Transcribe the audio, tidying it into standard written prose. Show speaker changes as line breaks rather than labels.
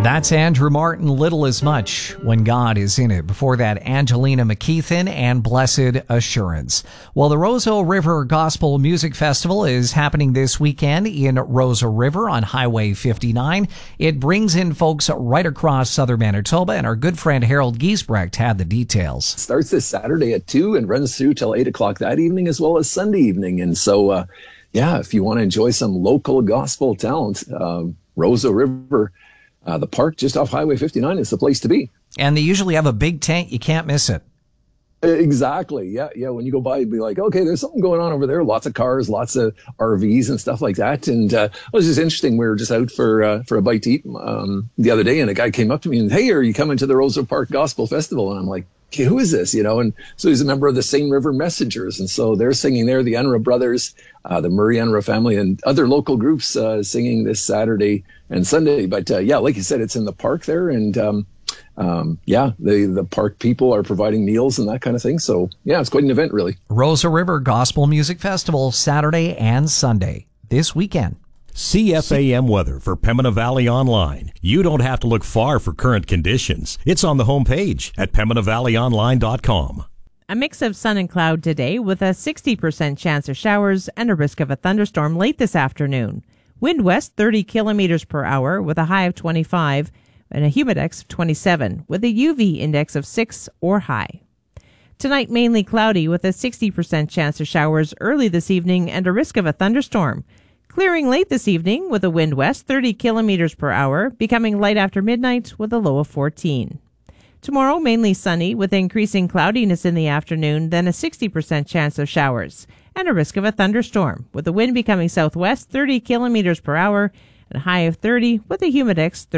That's Andrew Martin, Little as Much When God Is in It. Before that, Angelina McKeithen and Blessed Assurance. Well, the Roseau River Gospel Music Festival is happening this weekend in Roseau River on Highway 59. It brings in folks right across southern Manitoba, and our good friend Harold Giesbrecht had the details.
Starts this Saturday at 2 and runs through till 8 o'clock that evening, as well as Sunday evening. And so, if you want to enjoy some local gospel talent, Roseau River, the park just off Highway 59 is the place to be.
And they usually have a big tent. You can't miss it.
Exactly. Yeah. When you go by, you'd be like, okay, there's something going on over there. Lots of cars, lots of RVs and stuff like that. And it was just interesting. We were just out for a bite to eat the other day, and a guy came up to me and, hey, are you coming to the Roseau Park Gospel Festival? And I'm like, okay, who is this? And so he's a member of the Seine River Messengers. And so they're singing there, the Unruh Brothers, the Murray Unruh family, and other local groups singing this Saturday and Sunday. But like you said, it's in the park there. And the park people are providing meals and that kind of thing. So it's quite an event, really.
Roseau River Gospel Music Festival, Saturday and Sunday this weekend.
CFAM weather for Pembina Valley Online. You don't have to look far for current conditions. It's on the homepage at PembinaValleyOnline.com.
A mix of sun and cloud today with a 60% chance of showers and a risk of a thunderstorm late this afternoon. Wind west 30 kilometers per hour with a high of 25 and a humidex of 27 with a UV index of 6 or high. Tonight mainly cloudy with a 60% chance of showers early this evening and a risk of a thunderstorm. Clearing late this evening with a wind west 30 kilometers per hour, becoming light after midnight with a low of 14. Tomorrow, mainly sunny with increasing cloudiness in the afternoon, then a 60% chance of showers, and a risk of a thunderstorm, with the wind becoming southwest 30 kilometers per hour and a high of 30 with a humidex